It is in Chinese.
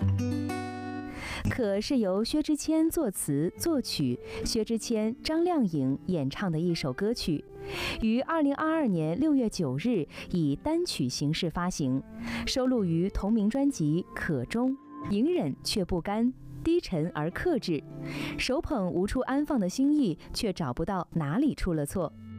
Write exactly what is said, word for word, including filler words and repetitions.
可是由薛之谦作词作曲，薛之谦、张靓颖演唱的一首歌曲，于二零二二年六月九日以单曲形式发行，收录于同名专辑《可》中。隐忍却不甘，低沉而克制，手捧无处安放的心意，却找不到哪里出了错。